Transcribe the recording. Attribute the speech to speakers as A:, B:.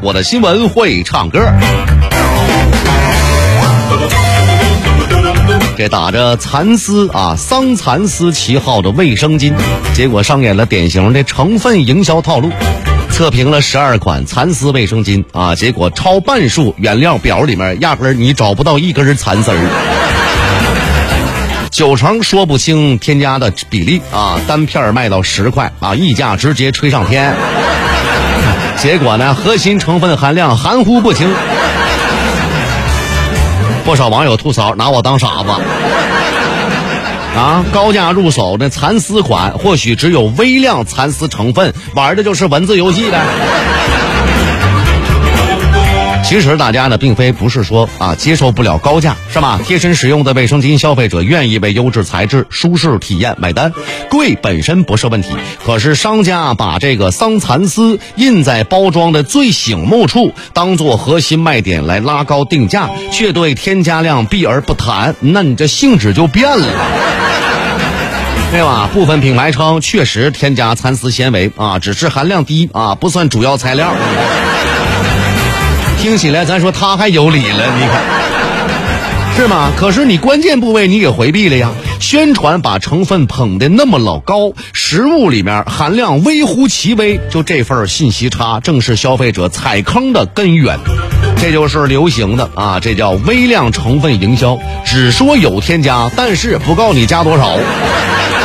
A: 我的新闻会唱歌。这打着蚕丝桑蚕丝旗号的卫生巾，结果上演了典型的成分营销套路。测评了12款蚕丝卫生巾结果超半数原料表里面压根儿你找不到一根蚕丝儿，90%说不清添加的比例单片卖到10块溢价直接吹上天。结果呢，核心成分含量含糊不清。不少网友吐槽拿我当傻子高价入手的蚕丝款或许只有微量蚕丝成分，玩的就是文字游戏的。其实大家呢并非不是说接受不了高价，是吧？贴身使用的卫生巾，消费者愿意为优质材质、舒适体验买单，贵本身不是问题。可是商家把这个桑蚕丝印在包装的最醒目处，当做核心卖点来拉高定价，却对添加量避而不谈，那你这性质就变了。对吧？部分品牌称确实添加蚕丝纤维只是含量低不算主要材料。听起来咱说他还有理了，你看是吗？可是你关键部位你给回避了呀。宣传把成分捧得那么老高，食物里面含量微乎其微，就这份信息差正是消费者踩坑的根源。这就是流行的这叫微量成分营销，只说有添加，但是不告诉你加多少。